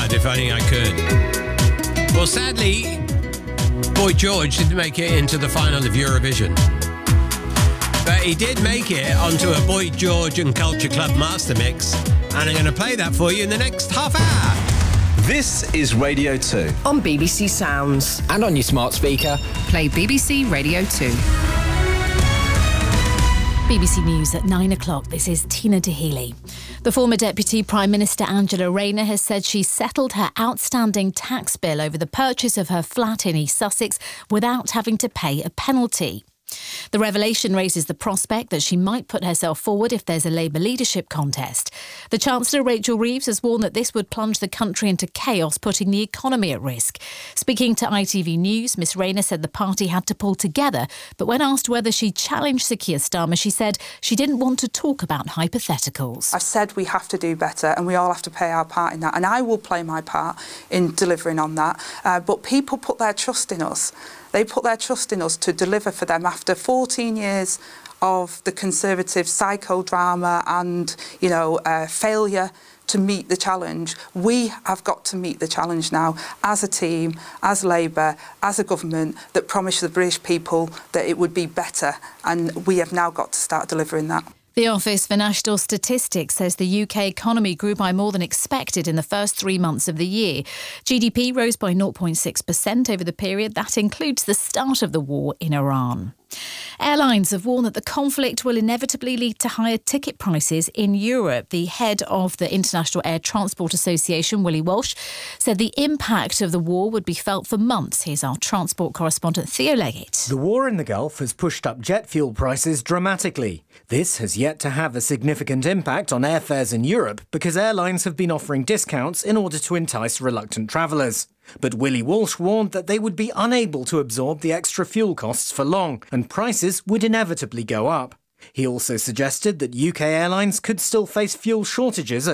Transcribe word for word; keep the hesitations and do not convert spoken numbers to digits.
hard if only I could. Well, sadly, Boy George didn't make it into the final of Eurovision. But he did make it onto a Boy George and Culture Club Master Mix, and I'm going to play that for you in the next half hour. This is Radio two. On B B C Sounds. And on your smart speaker. Play B B C Radio two. B B C News at nine o'clock. This is Tina Dahealy. The former Deputy Prime Minister Angela Rayner has said she settled her outstanding tax bill over the purchase of her flat in East Sussex without having to pay a penalty. The revelation raises the prospect that she might put herself forward if there's a Labour leadership contest. The Chancellor, Rachel Reeves, has warned that this would plunge the country into chaos, putting the economy at risk. Speaking to I T V News, Miss Rayner said the party had to pull together, but when asked whether she challenged Sir Keir Starmer, she said she didn't want to talk about hypotheticals. I've said we have to do better and we all have to play our part in that, and I will play my part in delivering on that. Uh, but people put their trust in us. They put their trust in us to deliver for them after fourteen years of the Conservative psychodrama and, you know, uh, failure to meet the challenge. We have got to meet the challenge now as a team, as Labour, as a government that promised the British people that it would be better, and we have now got to start delivering that. The Office for National Statistics says the U K economy grew by more than expected in the first three months of the year. G D P rose by zero point six percent over the period. That includes the start of the war in Iran. Airlines have warned that the conflict will inevitably lead to higher ticket prices in Europe. The head of the International Air Transport Association, Willie Walsh, said the impact of the war would be felt for months. Here's our transport correspondent Theo Leggett. The war in the Gulf has pushed up jet fuel prices dramatically. This has yet to have a significant impact on airfares in Europe because airlines have been offering discounts in order to entice reluctant travellers. But Willie Walsh warned that they would be unable to absorb the extra fuel costs for long, and prices would inevitably go up. He also suggested that U K airlines could still face fuel shortages